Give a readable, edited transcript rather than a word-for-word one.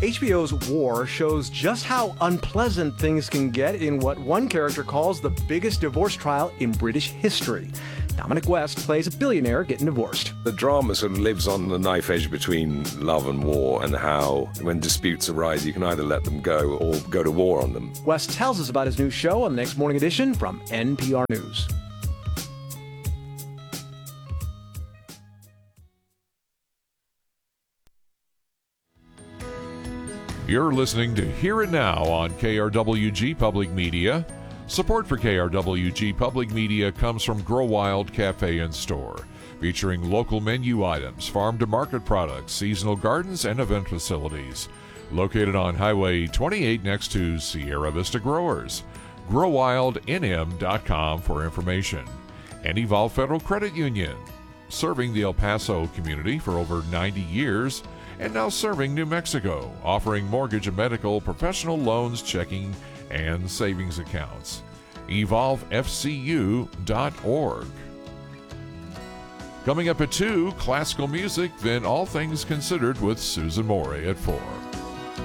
HBO's War shows just how unpleasant things can get in what one character calls the biggest divorce trial in British history. Dominic West plays a billionaire getting divorced. The drama sort of lives on the knife edge between love and war, and how, when disputes arise, you can either let them go or go to war on them. West tells us about his new show on the Next Morning Edition from NPR News. You're listening to Here and Now on KRWG Public Media. Support for KRWG Public Media comes from Grow Wild Cafe and Store, featuring local menu items, farm-to-market products, seasonal gardens, and event facilities. Located on Highway 28 next to Sierra Vista Growers. GrowWildNM.com for information. And Evolve Federal Credit Union, serving the El Paso community for over 90 years, and now serving New Mexico, offering mortgage and medical, professional loans, checking, and savings accounts. EvolveFCU.org. Coming up at 2, classical music, then All Things Considered with Susan Morey at 4.